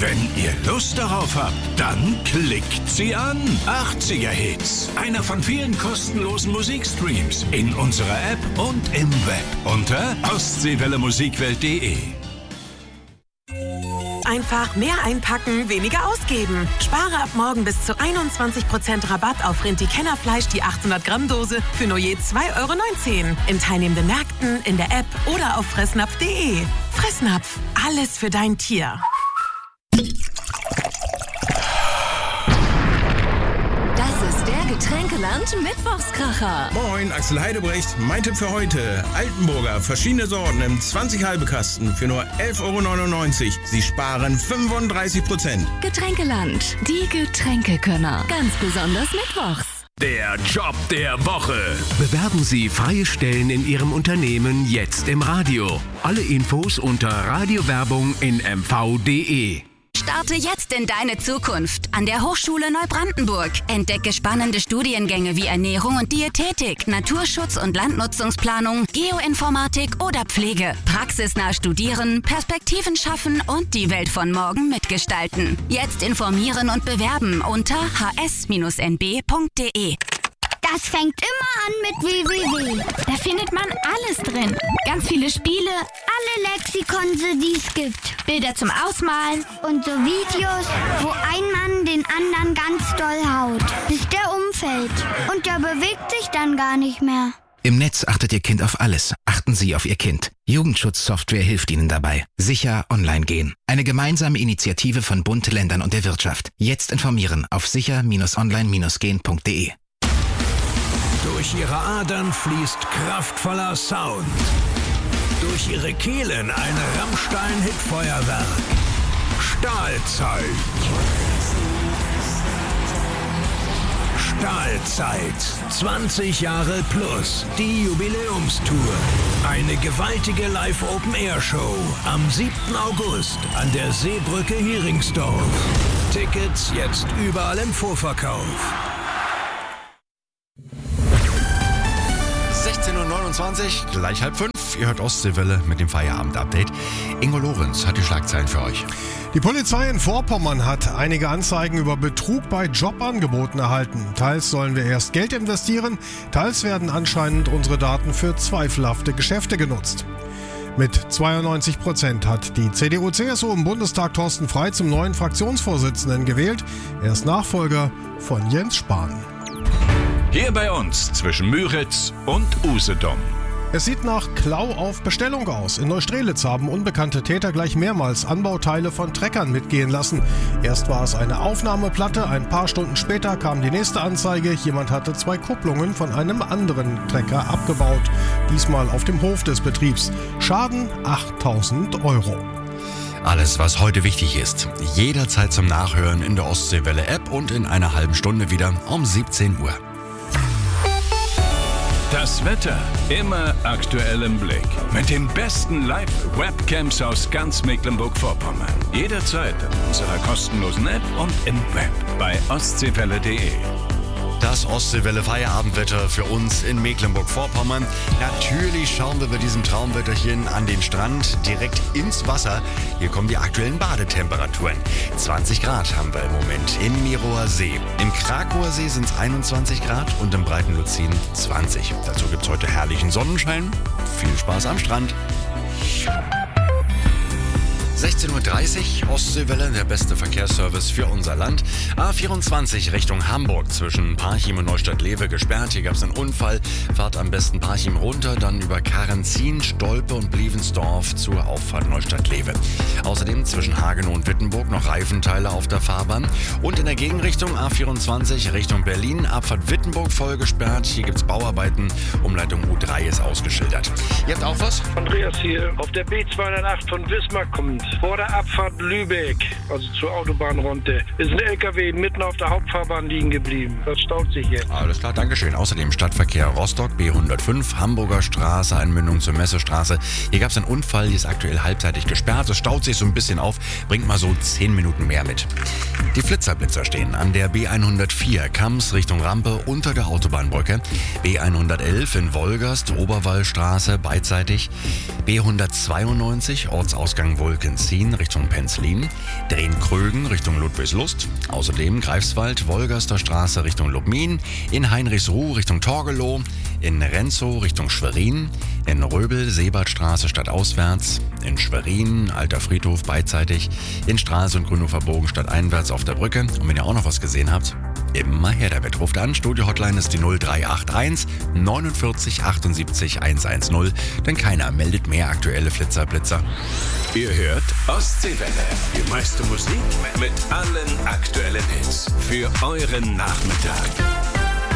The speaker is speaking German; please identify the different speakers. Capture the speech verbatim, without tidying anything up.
Speaker 1: Wenn ihr Lust darauf habt, dann klickt sie an. achtziger Hits. Einer von vielen kostenlosen Musikstreams in unserer App und im Web unter ostseewelle musikwelt punkt de.
Speaker 2: Einfach mehr einpacken, weniger ausgeben. Spare ab morgen bis zu einundzwanzig Prozent Rabatt auf Rinti-Kennerfleisch, die achthundert Gramm Dose für nur je zwei Euro neunzehn. In teilnehmenden Märkten, in der App oder auf fressnapf punkt de. Fressnapf, alles für dein Tier.
Speaker 3: Das ist der Getränkeland Mittwochskracher.
Speaker 4: Moin, Axel Heidebrecht. Mein Tipp für heute: Altenburger, verschiedene Sorten im zwanzig halbe Kasten für nur elf Euro neunundneunzig. Sie sparen fünfunddreißig Prozent.
Speaker 3: Getränkeland, die Getränkekönner. Ganz besonders mittwochs.
Speaker 1: Der Job der Woche.
Speaker 5: Bewerben Sie freie Stellen in Ihrem Unternehmen jetzt im Radio. Alle Infos unter Radiowerbung in m v punkt de.
Speaker 6: Starte jetzt in deine Zukunft an der Hochschule Neubrandenburg. Entdecke spannende Studiengänge wie Ernährung und Diätetik, Naturschutz und Landnutzungsplanung, Geoinformatik oder Pflege. Praxisnah studieren, Perspektiven schaffen und die Welt von morgen mitgestalten. Jetzt informieren und bewerben unter h s n b punkt de.
Speaker 7: Das fängt immer an mit www. Da findet man alles drin. Ganz viele Spiele, alle Lexikonse, die es gibt. Bilder zum Ausmalen und so Videos, wo ein Mann den anderen ganz doll haut, bis der umfällt. Und der bewegt sich dann gar nicht mehr.
Speaker 8: Im Netz achtet Ihr Kind auf alles. Achten Sie auf Ihr Kind. Jugendschutzsoftware hilft Ihnen dabei. Sicher online gehen. Eine gemeinsame Initiative von Bund, Ländern und der Wirtschaft. Jetzt informieren auf sicher online gehen punkt de.
Speaker 1: Durch ihre Adern fließt kraftvoller Sound. Durch ihre Kehlen ein Rammstein-Hitfeuerwerk. Stahlzeit. Stahlzeit. zwanzig Jahre plus. Die Jubiläumstour. Eine gewaltige Live-Open-Air-Show am siebten August an der Seebrücke Heringsdorf. Tickets jetzt überall im Vorverkauf.
Speaker 9: sechzehn Uhr neunundzwanzig, gleich halb fünf. Ihr hört Ostseewelle mit dem Feierabend-Update. Ingo Lorenz hat die Schlagzeilen für euch.
Speaker 10: Die Polizei in Vorpommern hat einige Anzeigen über Betrug bei Jobangeboten erhalten. Teils sollen wir erst Geld investieren, teils werden anscheinend unsere Daten für zweifelhafte Geschäfte genutzt. Mit zweiundneunzig Prozent hat die C D U C S U im Bundestag Thorsten Frey zum neuen Fraktionsvorsitzenden gewählt. Er ist Nachfolger von Jens Spahn.
Speaker 1: Hier bei uns zwischen Müritz und Usedom.
Speaker 10: Es sieht nach Klau auf Bestellung aus. In Neustrelitz haben unbekannte Täter gleich mehrmals Anbauteile von Treckern mitgehen lassen. Erst war es eine Aufnahmeplatte, ein paar Stunden später kam die nächste Anzeige. Jemand hatte zwei Kupplungen von einem anderen Trecker abgebaut, diesmal auf dem Hof des Betriebs. Schaden achttausend Euro.
Speaker 9: Alles, was heute wichtig ist, jederzeit zum Nachhören in der Ostseewelle-App und in einer halben Stunde wieder um siebzehn Uhr.
Speaker 1: Das Wetter immer aktuell im Blick. Mit den besten Live-Webcams aus ganz Mecklenburg-Vorpommern. Jederzeit in unserer kostenlosen App und im Web bei ostseewelle punkt de.
Speaker 9: Das Ostseewelle-Feierabendwetter für uns in Mecklenburg-Vorpommern. Natürlich schauen wir bei diesem Traumwetterchen an den Strand, direkt ins Wasser. Hier kommen die aktuellen Badetemperaturen. zwanzig Grad haben wir im Moment im Mirower See. Im Krakower See sind es einundzwanzig Grad und im Breiten-Luzin zwanzig. Dazu gibt es heute herrlichen Sonnenschein. Viel Spaß am Strand. sechzehn Uhr dreißig, Ostseewelle, der beste Verkehrsservice für unser Land. A vierundzwanzig Richtung Hamburg zwischen Parchim und Neustadt-Lewe gesperrt. Hier gab es einen Unfall. Fahrt am besten Parchim runter, dann über Karenzin, Stolpe und Blievensdorf zur Auffahrt Neustadt-Lewe. Außerdem zwischen Hagenow und Wittenburg noch Reifenteile auf der Fahrbahn. Und in der Gegenrichtung A vierundzwanzig Richtung Berlin, Abfahrt Wittenburg voll gesperrt. Hier gibt es Bauarbeiten. Umleitung U drei ist ausgeschildert. Ihr habt auch was?
Speaker 11: Andreas hier, auf der B zweihundertacht von Wismar kommt. Vor der Abfahrt Lübeck, also zur Autobahnrunde, ist ein L K W mitten auf der Hauptfahrbahn liegen geblieben. Das staut sich jetzt.
Speaker 9: Alles klar, Dankeschön. Außerdem Stadtverkehr Rostock, B hundertfünf, Hamburger Straße, Einmündung zur Messestraße. Hier gab es einen Unfall, hier ist aktuell halbseitig gesperrt. Es staut sich so ein bisschen auf, bringt mal so zehn Minuten mehr mit. Die Flitzerblitzer stehen an der B hundertvier, Kams Richtung Rampe unter der Autobahnbrücke. B hundertelf in Wolgast, Oberwallstraße, beidseitig. B hundertzweiundneunzig, Ortsausgang Wolkenzien Richtung Penzlin. Rheinkrögen Richtung Ludwigslust. Außerdem Greifswald, Wolgaster Straße Richtung Lubmin, in Heinrichsruh Richtung Torgelow, in Renzow Richtung Schwerin, in Röbel Seebartstraße stadtauswärts, in Schwerin Alter Friedhof beidseitig, in Stralsund Grünhofer Bogen stadteinwärts auf der Brücke. Und wenn ihr auch noch was gesehen habt, immer her damit. Ruft an, Studio-Hotline ist die null drei acht eins neunundvierzig achtundsiebzig hundertzehn, denn keiner meldet mehr aktuelle Flitzer-Blitzer.
Speaker 1: Ihr hört Ostseewelle, die meiste Musik mit allen aktuellen Hits für euren Nachmittag.